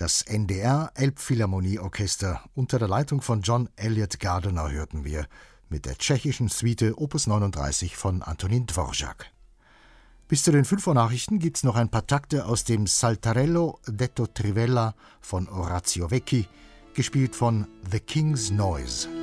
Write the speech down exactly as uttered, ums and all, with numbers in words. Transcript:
Das N D R Elbphilharmonieorchester unter der Leitung von John Eliot Gardiner hörten wir mit der tschechischen Suite Opus neununddreißig von Antonín Dvořák. Bis zu den fünf Uhr Nachrichten gibt's noch ein paar Takte aus dem Saltarello detto Trivella von Orazio Vecchi, gespielt von The King's Noise.